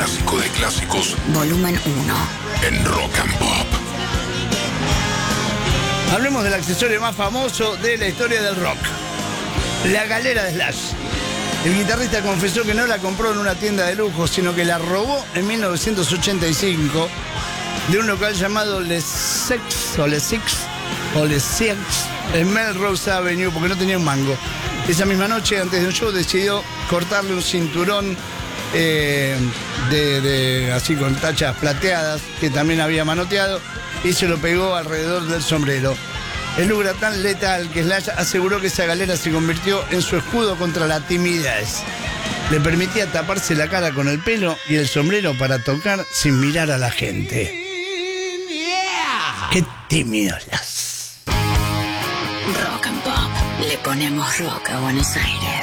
clásico de clásicos. Volumen 1. En Rock and Pop. Hablemos del accesorio más famoso de la historia del rock. La galera de Slash. El guitarrista confesó que no la compró en una tienda de lujo, sino que la robó en 1985 de un local llamado Les Six en Melrose Avenue, porque no tenía un mango. Esa misma noche, antes de un show, decidió cortarle un cinturón así con tachas plateadas que también había manoteado y se lo pegó alrededor del sombrero. El lugar era tan letal que Slash aseguró que esa galera se convirtió en su escudo contra la timidez. Le permitía taparse la cara con el pelo y el sombrero para tocar sin mirar a la gente. ¡Qué tímidos las! Rock and Pop. Le ponemos rock a Buenos Aires.